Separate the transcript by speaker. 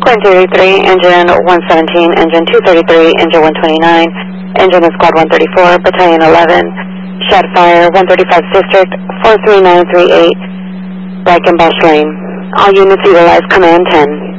Speaker 1: 133, engine 117, engine 233, engine 129, engine of squad 134, battalion 11, shot fire 135 district 43938, Reichenbach Lane. All units utilize command 10.